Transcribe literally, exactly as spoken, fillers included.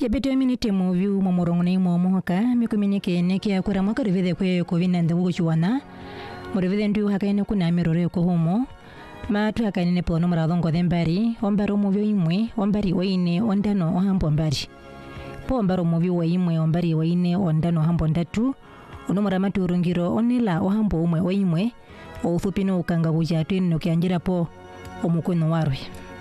Yabete minute movie momorongo nei mo mohaka mikuminike neke akora mwaka rivede kwe ko vinande guchuana morivede ndu hakaine kuna mirore ko homo ma tu hakaine pono mradongo dembari ombaro movie imwe ombari waine ondano ohambo mbari po ombaro movie wa imwe ombari waine ondano hambo ndatu ono muramatu urungiro onela ohambo umwe waimwe o uthupino ukanga gujatu no kyanjira po omukono warwe.